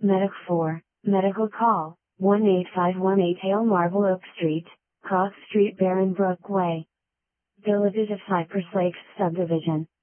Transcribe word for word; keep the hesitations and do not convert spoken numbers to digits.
Medic four, Medical Call, one eight five one eight Hale Marble Oak Street, Cox Street Barronbrook Way. Villages of Cypress Lakes Subdivision.